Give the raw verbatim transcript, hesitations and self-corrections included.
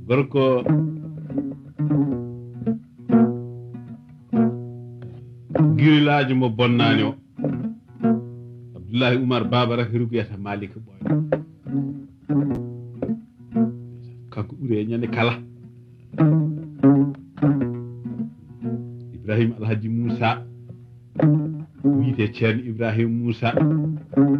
gorko girilajo mo bonnani o Abdullahi Oumar Baba Rahiru wiyata Malika Boy kanko ɓuuri e ñande kala Ibrahima Alhaji Moussa wiyete ceerno Ibrahima Moussa